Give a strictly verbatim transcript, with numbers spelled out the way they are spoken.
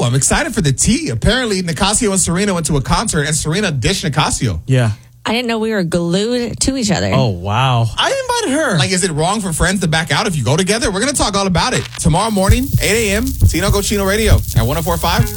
I'm excited for the tea. Apparently, Nicasio and Serena went to a concert, and Serena dished Nicasio. Yeah. I didn't know we were glued to each other. Oh, wow. I invited her. Like, is it wrong for friends to back out if you go together? We're going to talk all about it tomorrow morning, eight a.m., Tino Cochino Radio at one oh four point five.